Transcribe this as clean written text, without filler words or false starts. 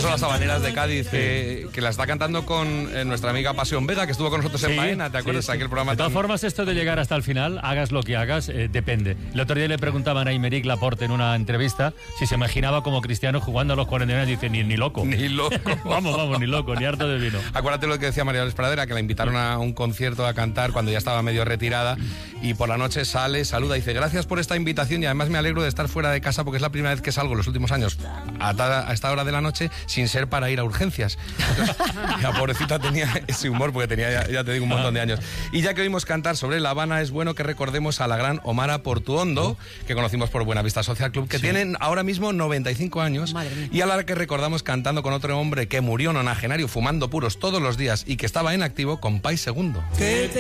Estas son las habaneras de Cádiz, que la está cantando con nuestra amiga Pasión Vega, que estuvo con nosotros en Baena, ¿te acuerdas? Aquel programa. De todas formas, esto de llegar hasta el final, hagas lo que hagas, depende. El otro día le preguntaban a Aymeric Laporte en una entrevista si se imaginaba como Cristiano jugando a los 40 años, y dice, ni loco. Ni loco. Vamos, ni loco, ni harto de vino. Acuérdate lo que decía María Dolores Pradera, que la invitaron a un concierto a cantar cuando ya estaba medio retirada, y por la noche sale, saluda y dice, gracias por esta invitación, y además me alegro de estar fuera de casa porque es la primera vez que salgo en los últimos años a esta hora de la noche sin ser para ir a urgencias. Entonces, la pobrecita tenía ese humor porque tenía, ya te digo, un montón de años. Y ya que oímos cantar sobre La Habana, es bueno que recordemos a la gran Omara Portuondo, que conocimos por Buenavista Social Club, que tienen ahora mismo 95 años, y a la que recordamos cantando con otro hombre que murió nonagenario fumando puros todos los días y que estaba en activo, con Pai Segundo.